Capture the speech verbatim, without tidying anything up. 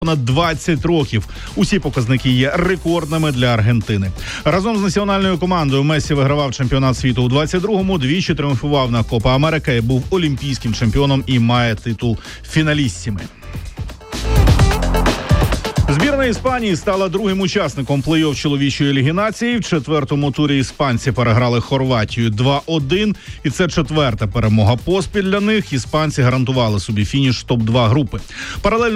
понад двадцять років. Усі показники є рекордними для Аргентини. Разом з національною командою Месі вигравав чемпіонат світу у двадцять другому, двічі тріумфував на Копа Америка і був олімпійським чемпіоном і має титул фіналіссіми. Збірна Іспанії стала другим учасником плей-офф чоловічої ліги націй. В четвертому турі іспанці переграли Хорватію два один. І це четверта перемога поспіль для них. Іспанці гарантували собі фініш топ два групи. Паралельно